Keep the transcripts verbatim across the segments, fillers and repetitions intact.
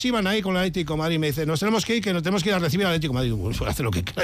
iban ahí con el Atlético de Madrid y me dice, nos tenemos que ir, que nos tenemos que ir a recibir al Atlético de Madrid. Pues hace lo que quiera.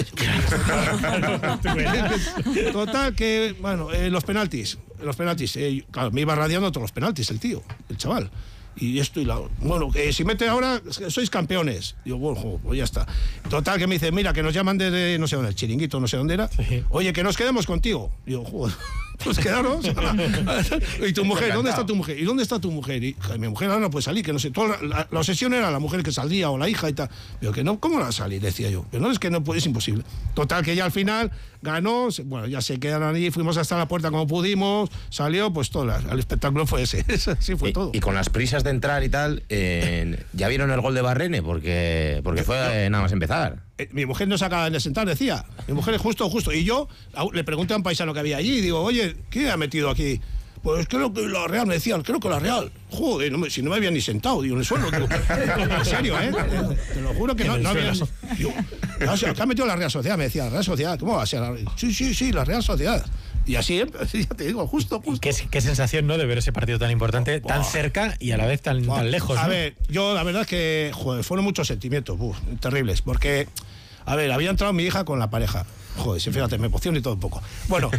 Total, que, bueno, eh, los penaltis, los penaltis, eh, claro, me iba radiando todos los penaltis el tío, el chaval. Y esto y la... Bueno, eh, si mete ahora, sois campeones. Digo, bueno, pues ya está. Total, que me dice, mira, que nos llaman desde, no sé dónde, el Chiringuito, no sé dónde era. Sí. Oye, que nos quedemos contigo. Digo, joder, pues quedaros. ¿Y tu mujer? ¿Dónde está tu mujer? ¿Y dónde está tu mujer? Y mi mujer ahora no puede salir, que no sé. Toda la, la, la obsesión era la mujer que saldría o la hija y tal. Digo, que no, ¿cómo va a salir? Decía yo. Pero no, es que no es imposible. Total, que ya al final ganó, bueno, ya se quedaron allí, fuimos hasta la puerta como pudimos, salió, pues todo, la, el espectáculo fue ese. Así fue y, todo. Y con las prisas de entrar y tal, eh, ¿ya vieron el gol de Barrene? Porque, porque fue eh, nada más empezar. Eh, mi mujer no se acaba de sentar, decía. Mi mujer es justo, justo. Y yo le pregunté a un paisano que había allí y digo, oye, ¿qué ha metido aquí? Pues creo que la Real, me decían, creo que la Real. Joder, no me, si no me había ni sentado, digo, en el suelo. Digo, en serio, ¿eh? Te, te lo juro que no, no había... Digo, ¿qué ha metido la Real Sociedad? Me decía, la Real Sociedad, ¿cómo va a ser? Sí, sí, sí, la Real Sociedad. Y así, ya te digo, justo, justo. ¿Qué, qué sensación, ¿no?, de ver ese partido tan importante, oh, tan wow. cerca y a la vez tan, wow. tan lejos, A ¿no? ver, yo la verdad es que, joder, fueron muchos sentimientos, uf, terribles, porque, a ver, había entrado mi hija con la pareja. Joder, si fíjate, me emociono y todo un poco. Bueno,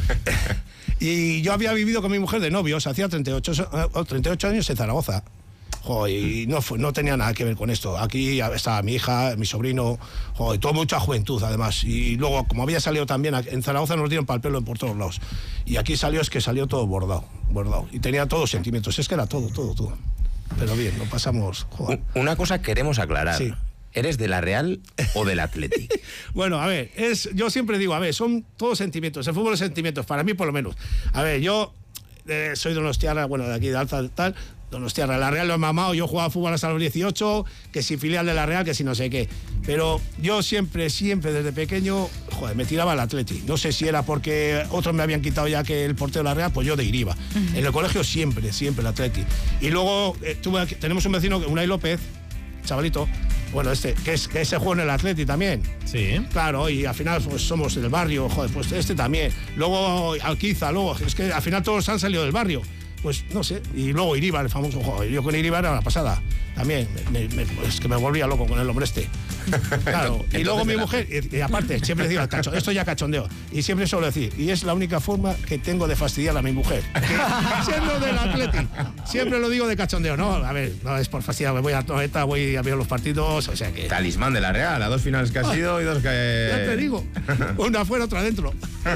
y yo había vivido con mi mujer de novios, hacía treinta y ocho años en Zaragoza. Joder, y no, fue, no tenía nada que ver con esto. Aquí estaba mi hija, mi sobrino, joder, toda mucha juventud además. Y luego, como había salido también, en Zaragoza nos dieron pal pelo por todos lados. Y aquí salió, es que salió todo bordado, bordado. Y tenía todos sentimientos, es que era todo, todo, todo. Pero bien, lo pasamos, joder. Una cosa queremos aclarar. Sí. ¿Eres de la Real o del Athletic? Bueno, a ver, es, yo siempre digo, a ver, son todos sentimientos. El fútbol es sentimientos, para mí por lo menos. A ver, yo eh, soy donostiarra, bueno, de aquí de Alza, tal, donostiarra. La Real lo he mamado, yo jugaba fútbol hasta los dieciocho, que si filial de la Real, que si no sé qué. Pero yo siempre, siempre, desde pequeño, joder, me tiraba al Athletic. No sé si era porque otros me habían quitado ya que el portero de la Real, pues yo de Iriba. Uh-huh. En el colegio siempre, siempre el Athletic. Y luego eh, tuve, tenemos un vecino, Unai López, chavalito, bueno, este, que, es, que ese juego en el Athletic también. Sí. Claro, y al final pues somos del barrio, joder, pues este también. Luego Alquiza, luego, es que al final todos han salido del barrio. Pues no sé, y luego Iribar, el famoso juego. Yo con Iribar era la pasada, también, me, me, es que me volvía loco con el hombre este. Claro, y luego mi mujer, y, y aparte, siempre digo, cacho, esto ya cachondeo, y siempre suelo decir, y es la única forma que tengo de fastidiar a mi mujer, siendo del Athletic, siempre lo digo de cachondeo, no, a ver, no es por fastidiar, me voy a Noeta, voy a ver los partidos, o sea que... Talismán de la Real, a dos finales que has ido y dos que... Ya te digo, una afuera, otra adentro.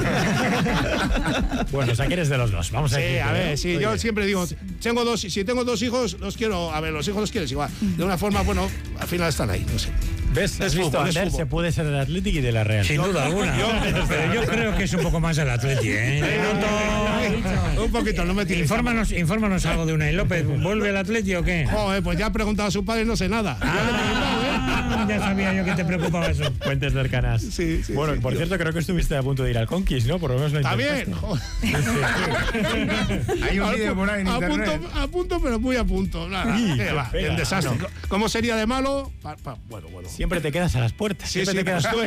Bueno, o sea que eres de los dos, vamos a Sí, decir, a ver, ¿no? sí, yo siempre digo, tengo dos, si tengo dos hijos, los quiero, a ver, los hijos los quieres igual. De una forma, bueno, al final están ahí, no sé. ¿Ves? ¿Has visto, Ander? Se puede ser del Athletic y de la Real. Sin yo, duda alguna. Yo, pero yo creo que es un poco más del Athletic, ¿eh? Un poquito, no me tires. Infórmanos, infórmanos algo de Unai López. ¿Vuelve al Athletic o qué? Joder, pues ya ha preguntado a su padre, no sé nada. Ah, ya sabía yo que te preocupaba eso. Fuentes cercanas. Sí, sí. Bueno, sí, por tío. cierto, creo que estuviste a punto de ir al Conquist, ¿no? Por lo menos lo intentaste. Está bien. Hay un vídeo por ahí en a internet. Punto, a punto, pero muy a punto. Nada, sí, qué va, pega, el desastre. no. ¿Cómo sería de malo? Pa, pa, bueno, bueno. Siempre te quedas a las puertas. Sí, siempre sí, te quedas pues,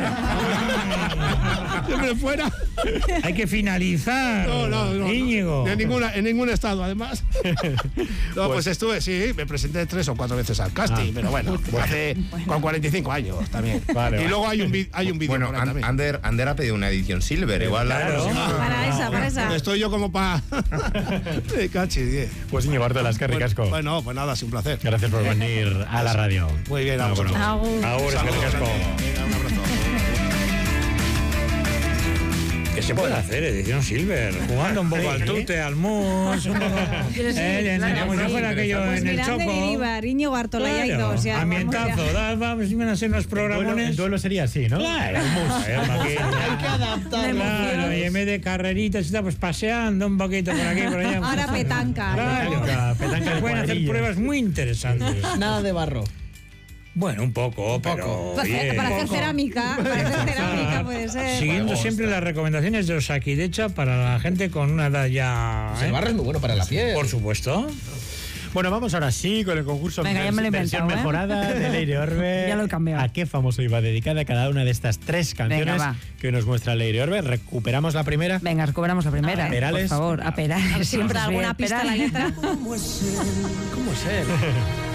fuera. Siempre fuera. Hay que finalizar. No, no, no. Íñigo. No, en, ninguna, en ningún estado, además. No, pues, pues estuve, sí, me presenté tres o cuatro veces al casting, ah, pero bueno, bueno, hace con cuarenta y cinco años también. Vale, y vale. Luego hay un, hay un vídeo. Bueno, por ahí también. Ander, Ander ha pedido una edición Silver, igual la claro. Para esa, para esa. Estoy yo como para. Cachis, pues Íñigo Bartolas, qué ricasco. Bueno, pues nada, es un placer. Gracias por venir a la radio. Muy bien, a vosotros. Agur. Agur, es que ricasco. Un abrazo. ¿Qué se puede hacer? Edición Silver. Jugando un poco al tute, al mus. Un poco. Eh, como si fuera aquello pues en el Miranda choco. y Iribar, Íñigo Bartola y Claro, o sea, ambientazo. vamos Da, vamos, iban a ser unos El programones. duelo, el duelo sería así, ¿no? Claro, el mus. Hay que adaptarlo. Claro, y en vez de carreritas, está pues paseando un poquito por aquí por allá. Ahora petanca. Claro, Petanca, petanca de pueden hacer cuadrillas. pruebas muy interesantes. Nada de barro. Bueno, un poco, pero Para, bien. para hacer cerámica, para hacer cerámica puede ser. Siguiendo siempre las recomendaciones de Osakidecha para la gente con una edad ya... Pues ¿eh? el barro es muy bueno para la piel. Por supuesto. Bueno, vamos ahora sí con el concurso Venga, ya me lo he versión inventado, ¿eh? mejorada de Leire Orbe. Ya lo he cambiado. ¿A qué famoso iba dedicada cada una de estas tres canciones Venga, va. que nos muestra Leire Orbe? Recuperamos la primera. Venga, recuperamos la primera. A Perales. Por favor, a Perales. Siempre alguna pista en la letra. ¿Cómo es él? ¿Cómo es él?